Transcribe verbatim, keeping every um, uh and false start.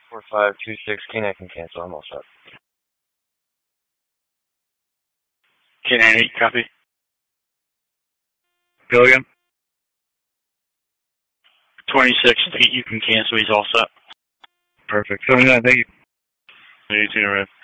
four five two six, K nine can cancel. I'm all set. K nine eight, copy. Go again. twenty-six, you can cancel. He's all set. Perfect. seventy-nine, thank you. eighteen, right.